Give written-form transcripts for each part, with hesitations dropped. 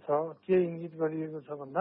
के इङ्गित गरिएको छ भन्दा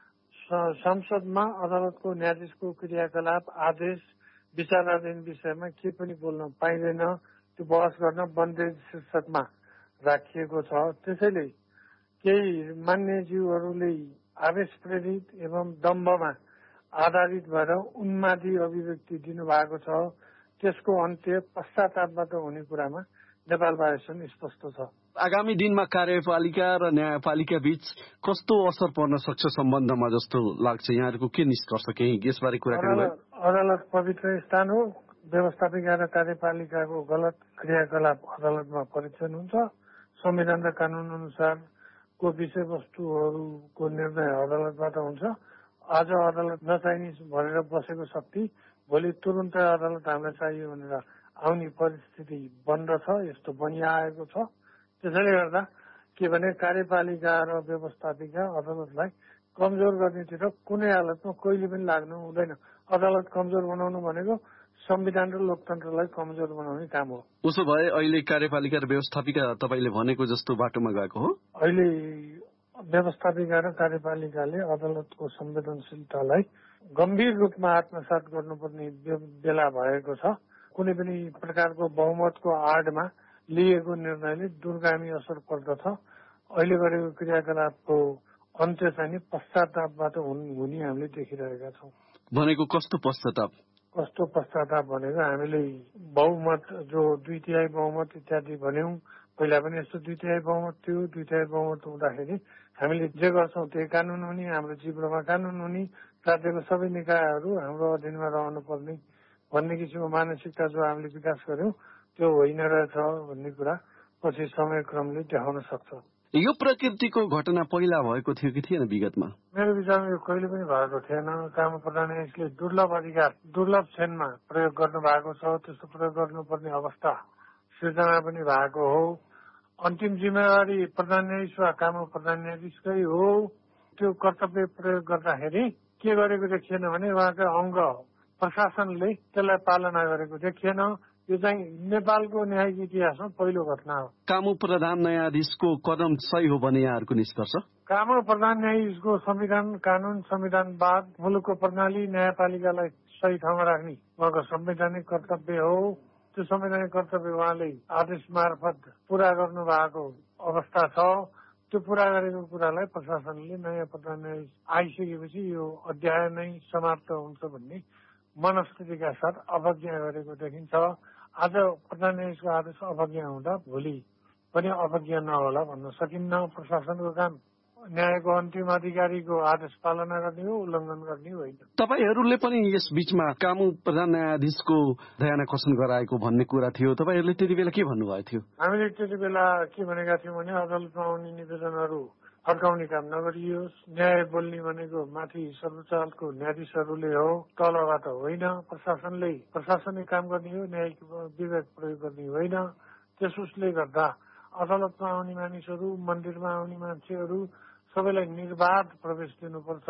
संसदमा अदालतको न्यायाधीशको क्रियाकलाप आदेश विचाराधीन विषयमा के पनि बोल्न पाइँदैन, त्यो बहस गर्न बन्देज शीर्षकमा राखिएको छ। त्यसैले केही मान्यज्यूहरूले आवेश प्रेरित एवं दम्भमा आधारित भएर उन्मादी अभिव्यक्ति दिनुभएको छ। त्यसको अन्त्य पश्चातापबाट हुने कुरामा नेपाल बाहेक स्पष्ट छ। आगामी दिनमा कार्यपालिका र न्यायपालिका बीच कस्तो असर पर्न सक्छ सम्बन्धमा जस्तो लाग्छ? यहाँहरूको के निष्कर्ष, केही यसबारे कुराकानी भयो? अदालत पवित्र स्थान हो। व्यवस्थापिका र कार्यपालिकाको गलत क्रियाकलाप अदालतमा परीक्षण हुन्छ। संविधान र कानून अनुसारको विषयवस्तुहरूको निर्णय अदालतबाट हुन्छ। आज अदालत नचाहिने भनेर बसेको शक्ति भोलि तुरुन्तै अदालत हामीलाई चाहियो भनेर आउने परिस्थिति बन्द छ, यस्तो बनिआएको छ। त्यसैले गर्दा के भने कार्यपालिका र व्यवस्थापिका अदालतलाई कमजोर गर्नेतिर कुनै हालतमा कहिले पनि लाग्नु हुँदैन। अदालत कमजोर बनाउनु भनेको संविधान र लोकतन्त्रलाई कमजोर बनाउने काम हो। उसो भए अहिले कार्यपालिका र व्यवस्थापिका तपाईँले भनेको जस्तो बाटोमा गएको हो? अहिले व्यवस्थापिका र कार्यपालिकाले अदालतको संवेदनशीलतालाई गम्भीर रूपमा आत्मसात गर्नुपर्ने बेला भएको छ। कुनै पनि प्रकारको बहुमतको आडमा लिएको निर्णयले दूरगामी असर पर्दछ। अहिले गरेको क्रियाकलापको अन्त्य चाहिँ पश्चातापबाट हुने हामीले देखिरहेका छौँ। भनेको कस्तो पश्चाताप? कस्तो पश्चाताप भनेको हामीले बहुमत जो 2/3 बहुमत इत्यादि भन्यौं, पहिला पनि यस्तो 2/3 बहुमत थियो। 2/3 बहुमत हुँदाखेरि हामीले जे गर्छौँ त्यही कानून हुने, हाम्रो जिब्रोमा कानून हुने, राज्यको सबै निकायहरू हाम्रो अधीनमा रहनुपर्ने भन्ने किसिमको मानसिकता जो हामीले विकास गर्यौं त्यो होइन रहेछ भन्ने कुरा पछि समयक्रमले देखाउन सक्छ। यो प्रकृतिको घटना पहिला भएको थियो कि थिएन विगतमा? मेरो विचारमा यो कहिले पनि भएको थिएन। कानून प्रधान न्यायाधीशले दुर्लभ अधिकार दुर्लभ क्षणमा प्रयोग गर्नु भएको छ। त्यस्तो प्रयोग गर्नुपर्ने अवस्था सिर्जना पनि भएको हो। अन्तिम जिम्मेवारी प्रधान न्यायाधीश वा कानून प्रधान न्यायाधीशकै हो। त्यो कर्तव्य प्रयोग गर्दाखेरि के गरेको देखिएन भने उहाँका अङ्ग प्रशासनले त्यसलाई पालना गरेको देखिएन। यो चाहिँ नेपालको न्यायिक इतिहासमा पहिलो घटना हो। कानून प्रधान न्यायाधीशको कदम सही हो भने यहाँहरूको निष्कर्ष? कानून प्रधान न्यायाधीशको संविधान, कानून, संविधानवाद, मुलुकको प्रणाली, न्यायपालिकालाई सही ठाउँमा राख्ने उहाँको संवैधानिक कर्तव्य हो। त्यो संवैधानिक कर्तव्य उहाँले आदेश मार्फत पूरा गर्नु भएको अवस्था छ। त्यो पूरा गरेको कुरालाई प्रशासनले नयाँ प्रधान न्यायाधीश आइसकेपछि यो अध्याय नै समाप्त हुन्छ भन्ने मनस्थितिका साथ अवज्ञा गरेको देखिन्छ। आज प्रधान न्यायाधीशको आदेश अवज्ञा हुँदा भोलि पनि अवज्ञा नहोला भन्न सकिन्न। प्रशासनको काम न्यायको अन्तिम अधिकारीको आदेश पालना गर्ने हो, उल्लङ्घन गर्ने होइन। तपाईहरूले पनि यस बीचमा कानून प्रधान न्यायाधीशको ध्यानाकर्षण गराएको भन्ने कुरा थियो। तपाईहरूले त्यति बेला के भन्नुभएको थियो? हामीले त्यति बेला के भनेका थियौँ भने अदालतमा आउने निवेदनहरू फर्काउने काम नगरियोस्। न्याय बोल्ने भनेको माथि सर्वोच्च न्यायाधीशहरूले हो, तलबाट होइन। प्रशासनले प्रशासनिक काम गर्ने हो, न्यायिक विवेक प्रयोग गर्ने होइन। त्यसोस्ले गर्दा अदालतमा आउने मानिसहरू, मन्दिरमा आउने मान्छेहरू सबैलाई निर्बाध प्रवेश दिनुपर्छ।